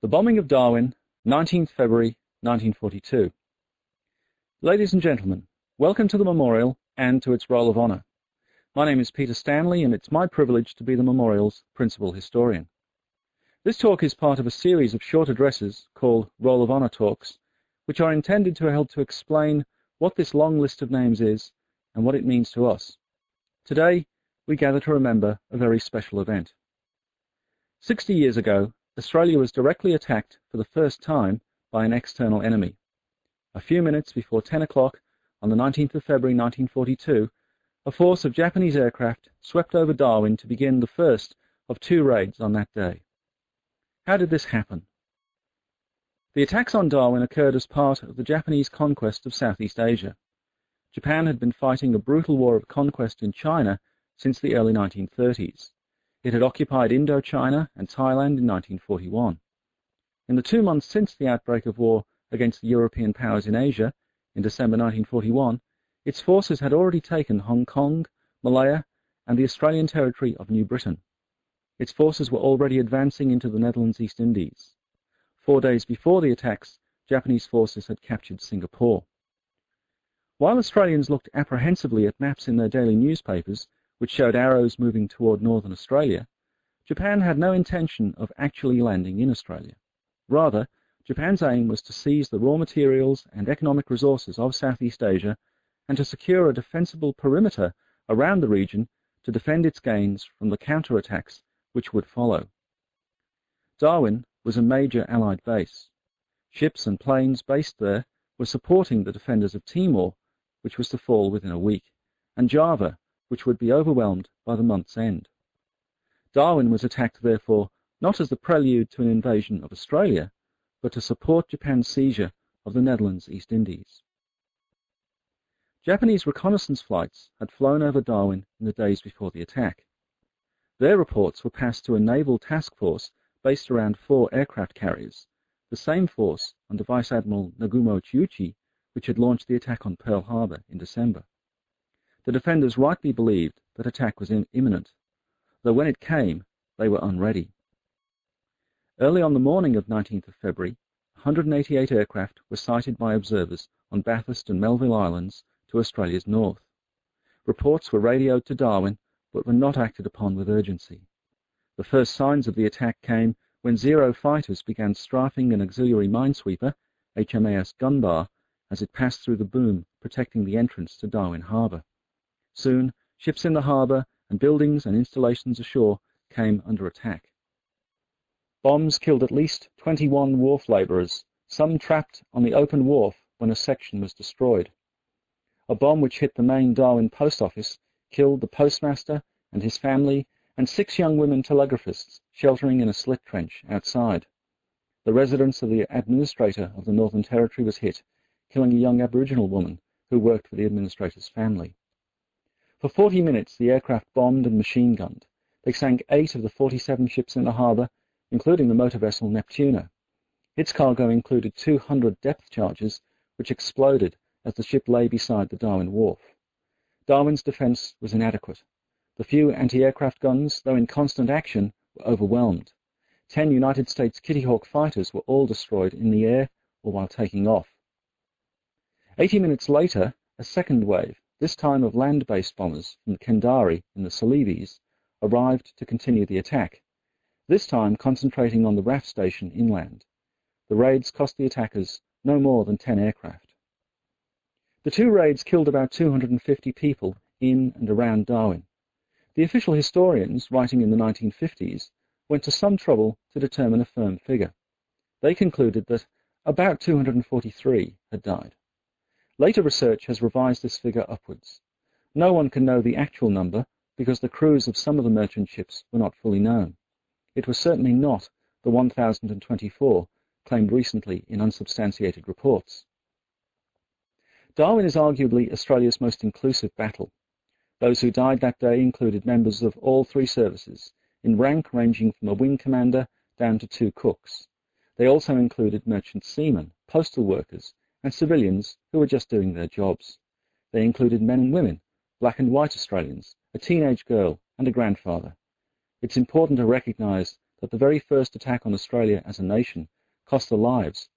The bombing of Darwin, 19th February 1942. Ladies and gentlemen, welcome to the memorial and to its roll of honour. My name is Peter Stanley and it's my privilege to be the memorial's principal historian. This talk is part of a series of short addresses called Roll of Honour Talks, which are intended to help to explain what this long list of names is and what it means to us. Today, we gather to remember a very special event. 60 years ago, Australia was directly attacked for the first time by an external enemy. A few minutes before 10 o'clock on the 19th of February 1942, a force of Japanese aircraft swept over Darwin to begin the first of two raids on that day. How did this happen? The attacks on Darwin occurred as part of the Japanese conquest of Southeast Asia. Japan had been fighting a brutal war of conquest in China since the early 1930s. It had occupied Indochina and Thailand in 1941. In the 2 months since the outbreak of war against the European powers in Asia, in December 1941, its forces had already taken Hong Kong, Malaya, and the Australian territory of New Britain. Its forces were already advancing into the Netherlands East Indies. 4 days before the attacks, Japanese forces had captured Singapore. While Australians looked apprehensively at maps in their daily newspapers, which showed arrows moving toward northern Australia, Japan had no intention of actually landing in Australia. Rather, Japan's aim was to seize the raw materials and economic resources of Southeast Asia and to secure a defensible perimeter around the region to defend its gains from the counterattacks which would follow. Darwin was a major Allied base. Ships and planes based there were supporting the defenders of Timor, which was to fall within a week, and Java, which would be overwhelmed by the month's end. Darwin was attacked, therefore, not as the prelude to an invasion of Australia, but to support Japan's seizure of the Netherlands East Indies. Japanese reconnaissance flights had flown over Darwin in the days before the attack. Their reports were passed to a naval task force based around 4 aircraft carriers, the same force under Vice Admiral Nagumo Chiuchi, which had launched the attack on Pearl Harbor in December. The defenders rightly believed that attack was imminent, though when it came, they were unready. Early on the morning of 19th of February, 188 aircraft were sighted by observers on Bathurst and Melville Islands to Australia's north. Reports were radioed to Darwin, but were not acted upon with urgency. The first signs of the attack came when Zero fighters began strafing an auxiliary minesweeper, HMAS Gunbar, as it passed through the boom protecting the entrance to Darwin Harbour. Soon, ships in the harbour and buildings and installations ashore came under attack. Bombs killed at least 21 wharf labourers, some trapped on the open wharf when a section was destroyed. A bomb which hit the main Darwin post office killed the postmaster and his family and 6 young women telegraphists sheltering in a slit trench outside. The residence of the administrator of the Northern Territory was hit, killing a young Aboriginal woman who worked for the administrator's family. For 40 minutes, the aircraft bombed and machine-gunned. They sank 8 of the 47 ships in the harbour, including the motor vessel Neptuna. Its cargo included 200 depth charges, which exploded as the ship lay beside the Darwin wharf. Darwin's defence was inadequate. The few anti-aircraft guns, though in constant action, were overwhelmed. 10 United States Kitty Hawk fighters were all destroyed in the air or while taking off. 80 minutes later, a second wave, this time of land-based bombers from Kendari in the Celebes, arrived to continue the attack, this time concentrating on the RAF station inland. The raids cost the attackers no more than 10 aircraft. The 2 raids killed about 250 people in and around Darwin. The official historians, writing in the 1950s, went to some trouble to determine a firm figure. They concluded that about 243 had died. Later research has revised this figure upwards. No one can know the actual number because the crews of some of the merchant ships were not fully known. It was certainly not the 1,024 claimed recently in unsubstantiated reports. Darwin is arguably Australia's most inclusive battle. Those who died that day included members of all 3 services, in rank ranging from a wing commander down to 2 cooks. They also included merchant seamen, postal workers, and civilians who were just doing their jobs. They included men and women, black and white Australians, a teenage girl, and a grandfather. It's important to recognise that the very first attack on Australia as a nation cost the lives